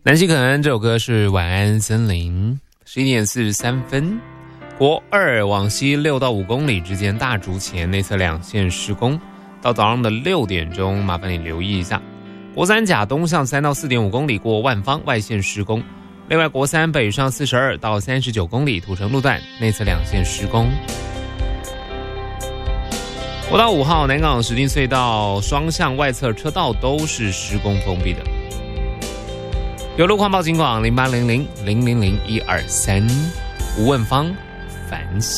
南希肯恩这首歌是晚安森林，11点43分。国2往西6到5公里之间大竹前内侧2线施工，到早上的6点钟，麻烦你留意一下。国3甲东向3到 4.5 公里过万方外线施工，另外国3北上42到39公里土城路段内侧2线施工。国道5号南港石碇隧道双向外侧车道都是施工封闭的。有路况报警广0800000123，吴问芳、樊